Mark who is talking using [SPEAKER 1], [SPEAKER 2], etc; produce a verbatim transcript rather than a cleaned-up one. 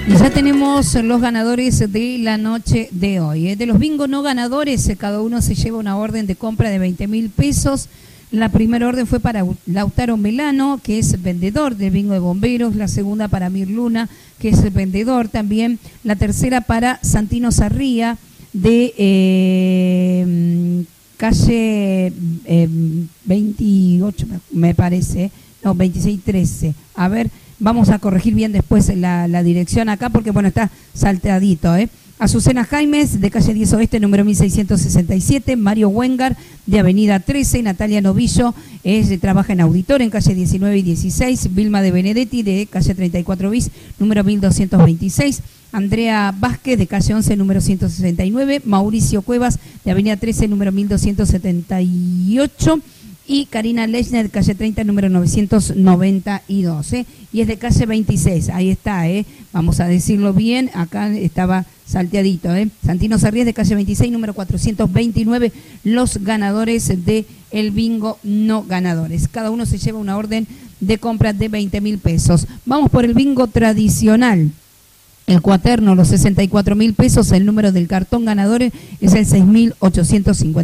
[SPEAKER 1] Y ya tenemos los ganadores de la noche de hoy. ¿eh? De los bingo no ganadores, cada uno se lleva una orden de compra de veinte mil pesos. La primera orden fue para Lautaro Melano, que es vendedor del bingo de bomberos. La segunda para Mir Luna, que es el vendedor también. La tercera para Santino Sarría, de eh, calle eh, veintiocho, me parece. No, veintiséis trece. A ver, vamos a corregir bien después la, la dirección acá, porque bueno, está salteadito, ¿eh? Azucena Jaimes, de calle diez Oeste, número mil seiscientos sesenta y siete. Mario Wengar, de avenida trece. Natalia Novillo, es, trabaja en auditor en calle diecinueve y dieciséis. Vilma de Benedetti, de calle treinta y cuatro bis, número mil doscientos veintiséis. Andrea Vázquez, de calle once, número ciento sesenta y nueve. Mauricio Cuevas, de avenida trece, número mil doscientos setenta y ocho. Y Karina Lechner, de calle treinta, número novecientos noventa y dos, ¿eh? Y es de calle veintiséis, ahí está, ¿eh? Vamos a decirlo bien, acá estaba salteadito, ¿eh? Santino Sarrías, de calle veintiséis, número cuatrocientos veintinueve, los ganadores de el bingo no ganadores. Cada uno se lleva una orden de compra de veinte mil pesos. Vamos por el bingo tradicional. El cuaterno, los sesenta y cuatro mil pesos, el número del cartón ganador es el seis mil ochocientos cincuenta.